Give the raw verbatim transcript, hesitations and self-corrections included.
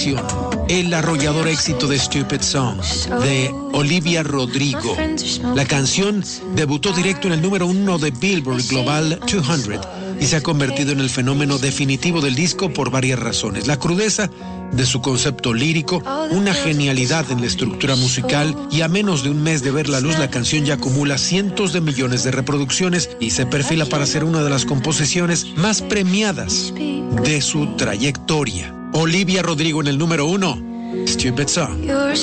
El arrollador éxito de Stupid Song, de Olivia Rodrigo. La canción debutó directo en el número uno de Billboard Global doscientos y se ha convertido en el fenómeno definitivo del disco por varias razones. La crudeza de su concepto lírico, una genialidad en la estructura musical, y a menos de un mes de ver la luz, la canción ya acumula cientos de millones de reproducciones y se perfila para ser una de las composiciones más premiadas de su trayectoria. Olivia Rodrigo en el número uno, Stupid Song.